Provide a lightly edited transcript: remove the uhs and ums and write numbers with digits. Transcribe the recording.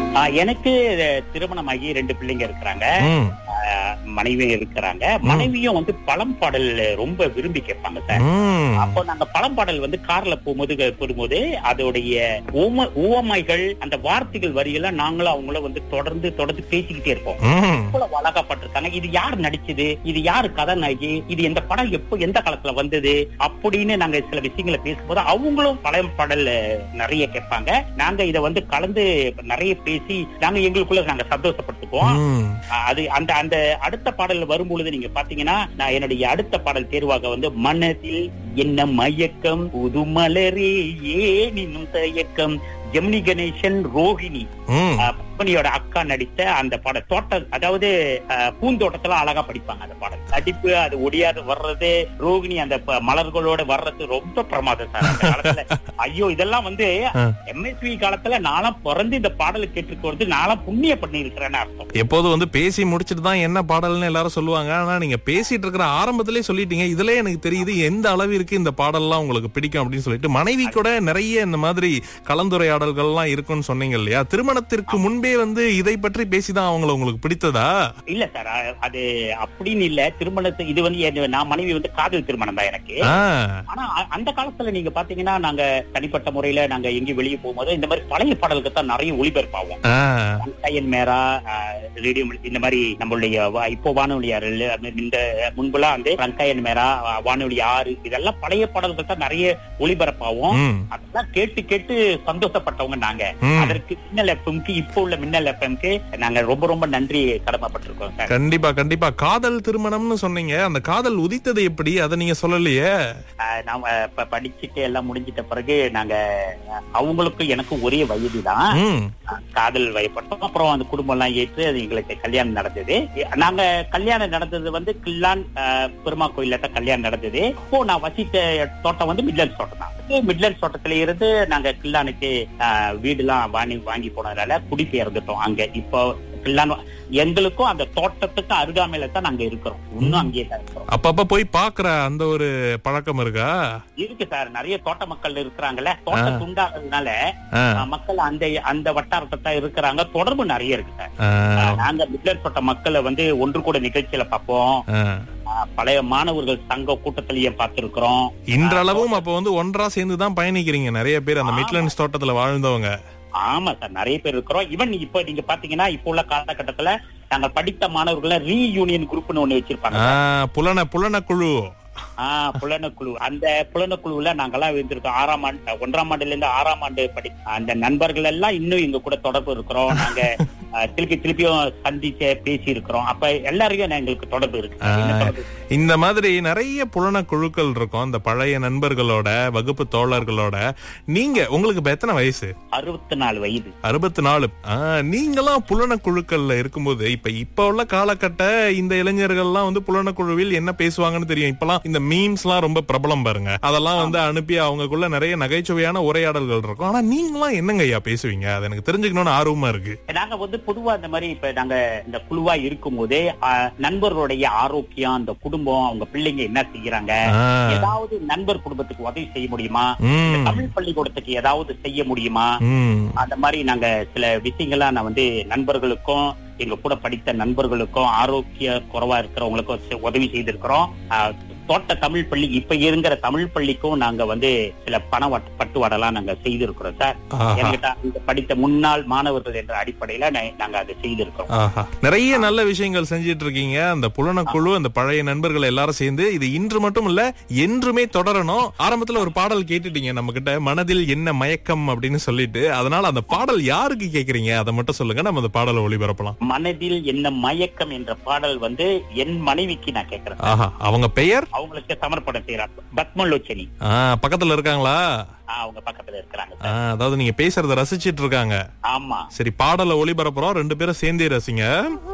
எனக்கு திருமணமாகி 2 பிள்ளைங்க இருக்கிறாங்க. ம். மனைவி இருக்கிறாங்க. மனைவியும் வந்து பழம் பாடல் ரொம்ப விரும்பி கேட்பாங்க சார். ம். அப்போ நாங்க பழம் பாடல் வந்து கார்ல போகும்போது அதோடைய உவமைகள், அந்த வார்த்தைகள் வரிகளை நாங்களும் அவங்களும் வந்து தொடர்ந்து பேசிக்கிட்டே இருப்போம். ம். அவ்வளவு அழகாப்பட்டிருக்காங்க. இது யார் நடிச்சது, இது யாரு கதாநாயகி, இது எந்த படம் எப்போ எந்த காலத்துல வந்தது அப்படின்னு நாங்க சில விஷயங்களை பேசும்போது அவங்களும் பழம் பாடல் நிறைய கேட்பாங்க. நாங்க இதை வந்து கலந்து நிறைய பேசி நாங்க எங்களுக்குள்ள நாங்க சந்தோஷப்பட்டுக்குவோம். ம். அது அந்த அந்த அடுத்த பாடல் வரும்பொழுது நீங்க பாத்தீங்கன்னா, நான் என்னுடைய அடுத்த பாடல் தேர்வாக வந்து மனதில் என்ன மயக்கம் புது மலரே ஏன் இன்னும் தயக்கம், ஜெமினி கணேசன், ரோஹிணி ம். பத்மினியோட அக்கா நடித்த அந்த பாடல். தோட்டம், அதாவது பூந்தோட்டத்துல அழகா படிப்பாங்க அந்த பாடல். நடிப்பு, அது ஒடியாது வர்றது, ரோஹிணி அந்த மலர்களோட வர்றது ரொம்ப பிரமாதம் சார் அந்த காலத்துல. ஐயோ, இதெல்லாம் வந்து MSV காலத்துல நானும் பிறந்து இந்த பாடலை கேட்டுக்கிறது நானும் புண்ணிய பண்ணி இருக்கிறேன்னு அர்த்தம். எப்போது வந்து பேசி முடிச்சிட்டு தான் என்ன பாடல்னு எல்லாரும் சொல்லுவாங்க. ஆனா நீங்க பேசிட்டு இருக்கிற ஆரம்பத்திலே சொல்லிட்டீங்க. இதுல எனக்கு தெரியுது எந்த அளவிற்கு இந்த பாடல்லாம் உங்களுக்கு பிடிக்கும் அப்படின்னு சொல்லிட்டு. மனைவி கூட நிறைய இந்த மாதிரி கலந்துரையாடல்கள்லாம் இருக்குன்னு சொன்னீங்க இல்லையா? திருமணத்திற்கு முன்பே வந்து இதை பற்றி பேசிதான் அவங்கள உங்களுக்கு பிடித்ததா? இல்ல சார், அது அப்படின்னு இல்ல. திருமணத்து இது வந்து நான் மனைவி வந்து காதல் திருமணம் தான் எனக்கு. ஆனா அந்த காலத்துல நீங்க பாத்தீங்கன்னா, நாங்க தனிப்பட்ட முறையில நாங்க எங்கேயும் வெளியே போகும்போது இந்த மாதிரி பழைய பாடல்கள் தான் நிறைய ஒளிபரப்பாகும். ரங்கையன் மேரா, ரேடியோ, இந்த மாதிரி நம்மளுடைய இப்போ வானொலி 6, இந்த முன்பெல்லாம் வந்து ரங்கையன் மேரா, வானொலி 6, இதெல்லாம் பழைய பாடல்கள் தான் நிறைய ஒளிபரப்பாகும். அதெல்லாம் கேட்டு கேட்டு சந்தோஷப்பட்டவங்க நாங்க. அதற்கு மின்னல் எஃப்எம்க்கு, இப்போ உள்ள மின்னல் எஃப்எம்க்கு நாங்க ரொம்ப ரொம்ப நன்றி கடமைப்பட்டிருக்கோம் சார். கண்டிப்பா கண்டிப்பா. காதல் திருமணம்னு சொன்னீங்க. அந்த காதல் உதித்தது எப்படி, அதை நீங்க சொல்லலையே? நாம படிச்சுட்டு எல்லாம் முடிஞ்சிட்ட பிறகு நாங்க அவங்களுக்கும் எனக்கும் ஒரே வயதுதான். காதல் வயப்பட்டோம். அப்புறம் அந்த குடும்பம் எல்லாம் ஏற்று அது எங்களுக்கு கல்யாணம் நடந்தது. நாங்க கல்யாணம் நடந்தது வந்து கில்லான் பெருமா கோயில்ல தான் கல்யாணம் நடந்தது. இப்போ நான் வசித்த தோட்டம் வந்து மிட்லண்ட்ஸ் தோட்டம் தான். மிட்லண்ட்ஸ் தோட்டத்துல இருந்து நாங்க கில்லானுக்கு வீடு எல்லாம் வாங்கி போனதால குடிபெயர்ந்துட்டோம் அங்க. இப்போ கில்லான் எங்களுக்கும் அந்த தோட்டத்துக்கு அருகாமையில தான் நாங்க இருக்கிறோம். இன்னும் அங்கேயே தான் இருக்கிறோம். அப்பப்ப போய் பாக்குற அந்த ஒரு பழக்கம் இருக்கா? இருக்கு சார். நிறைய தோட்ட மக்கள் இருக்கிறாங்கல்ல. தோட்டம் துண்டாகிறதுனால மக்கள் அந்த வட்டாரத்தை தான் இருக்கிறாங்க. தொடர்பு நிறைய இருக்கு சார். நாங்க மிட்லண்ட்ஸ் தோட்ட மக்களை வந்து ஒன்று கூட நிகழ்ச்சியில பார்ப்போம். பழைய மாணவர்கள் சங்க கூட்டத்திலேயே பார்த்திருக்கிறோம். இன்றளவும் அப்ப வந்து ஒன்றா சேர்ந்துதான் பயணிக்கிறீங்க நிறைய பேர் அந்த மிட்லண்ட்ஸ் தோட்டத்துல வாழ்ந்தவங்க. ஆமா சார், நிறைய பேர் இருக்கிறோம். ஈவன் இப்ப நீங்க பாத்தீங்கன்னா, இப்போ உள்ள காலகட்டத்துல நாங்க படித்த மாணவர்கள் ரீயூனியன் குரூப்னு ஒண்ணு வச்சிருப்பாங்க. புலன குழு. புலனக்குழு. அந்த புலனக்குழுல நாங்கெல்லாம் இருந்திருக்கோம். 1ஆம் ஆண்டுல இருந்து 6ஆம் ஆண்டு அந்த நண்பர்கள் எல்லாம் இன்னும் எங்க கூட தொடர்பு இருக்கிறோம். நாங்க திருப்பியும் சந்திச்சு பேசி இருக்கிறோம். அப்ப எல்லாரையும் எங்களுக்கு தொடர்பு இருக்கு. இந்த மாதிரி நிறைய புலன குழுக்கள் இருக்கும் அந்த பழைய நண்பர்களோட, வகுப்பு தோழர்களோட. உங்களுக்கு எத்தனை வயசு? 64 வயது. 64. நீங்களாம் புலன குழுக்கள்ல இருக்கும்போது இப்ப உள்ள காலகட்ட இந்த இளைஞர்கள்லாம் வந்து புலன குழுவில் என்ன பேசுவாங்கன்னு தெரியும். இப்பெல்லாம் இந்த மீம்ஸ் எல்லாம் ரொம்ப பிரபலம் பாருங்க. அதெல்லாம் வந்து அனுப்பி அவங்களுக்குள்ள நிறைய நகைச்சுவையான உரையாடல்கள் இருக்கும். ஆனா நீங்களாம் என்னங்க ஐயா பேசுவீங்க? அது எனக்கு தெரிஞ்சுக்கணும்னு ஆர்வமா இருக்கு. நாங்க வந்து பொதுவா இந்த மாதிரி இப்ப நாங்க இந்த குழுவா இருக்கும் போதே நண்பர்களுடைய ஆரோக்கியம், அந்த குடும்பம், அவங்க பிள்ளைங்க என்ன செய்யறாங்க, ஏதாவது நண்பர் குடும்பத்துக்கு உதவி செய்ய முடியுமா, தமிழ் பள்ளிக்கூடத்துக்கு ஏதாவது செய்ய முடியுமா, அந்த மாதிரி நாங்க சில விஷயங்களா நான் வந்து நண்பர்களுக்கும் எங்க கூட படித்த நண்பர்களுக்கும் ஆரோக்கிய குறைவா இருக்கிறவங்களுக்கும் உதவி செய்திருக்கிறோம். தோட்ட தமிழ் பள்ளி, இப்ப இருக்கிற தமிழ் பள்ளிக்கும் நாங்க வந்து சில பண பட்டுவாடெல்லாம் நாங்க செய்திருக்கிறோம் சார். என்கிட்ட படித்த முன்னாள் மாணவர்கள் என்ற அடிப்படையில நாங்க அதை செய்திருக்கிறோம். நிறைய நல்ல விஷயங்கள் செஞ்சிட்டு இருக்கீங்க. அந்த புலனக்குழு, அந்த பழைய நண்பர்கள் எல்லாரும் சேர்ந்து இது இன்று மட்டும் இல்ல என்றுமே தொடரணும். ஆரம்பத்துல ஒரு பாடல் கேட்டுட்டீங்க நம்ம கிட்ட, மனதில் என்ன மயக்கம் அப்படின்னு சொல்லிட்டு. அதனால அந்த பாடல் யாருக்கு கேக்குறீங்க அதை மட்டும் சொல்லுங்க, நம்ம அந்த பாடலை ஒளிபரப்பலாம். மனதில் என்ன மயக்கம் என்ற பாடல் வந்து என் மனைவிக்கு நான் கேட்கிறேன். அவங்க பெயர்? அவங்களுக்கு சமர்ப்பணம் செய்யறாங்க. பத்மலோச்சனி. பக்கத்துல இருக்காங்களா? அவங்க பக்கத்துல இருக்காங்க. அதாவது நீங்க பேசுறத ரசிச்சிட்டு இருக்காங்க. ஆமா. சரி, பாடலை ஒளிபரப்புறோம், 2 பேரும் சேர்ந்தே ரசிங்க.